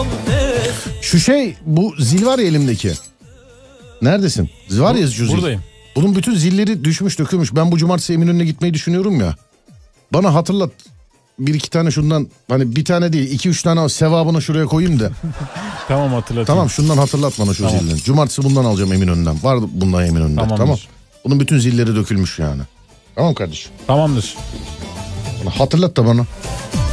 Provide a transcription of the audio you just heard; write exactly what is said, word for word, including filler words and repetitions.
Şu şey, bu zil var ya elimdeki. Neredesin? Zil var ya şu zil. Buradayım. Bunun bütün zilleri düşmüş dökülmüş. Ben bu cumartesi Eminönü'ne gitmeyi düşünüyorum ya. Bana hatırlat. Bir iki tane şundan, hani bir tane değil iki üç tane sevabını şuraya koyayım da. Tamam, hatırlatayım. Tamam, şundan hatırlat bana şu tamam. zilini. Cumartesi bundan alacağım Eminönü'nden. Var bundan Eminönü'nde. Tamamdır. Tamam. Bunun bütün zilleri dökülmüş yani. Tamam kardeşim. Tamamdır. Hatırlat da bana.